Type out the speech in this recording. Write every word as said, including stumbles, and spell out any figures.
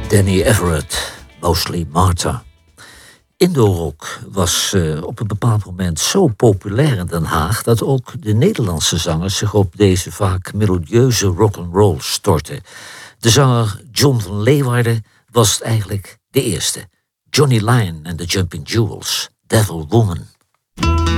Danny Everett, Mostly Martha. Indo-rock was uh, op een bepaald moment zo populair in Den Haag dat ook de Nederlandse zangers zich op deze vaak melodieuze rock'n'roll stortten. De zanger John van Leeuwarden was eigenlijk de eerste. Johnny Lyon en the Jumping Jewels, Devil Woman.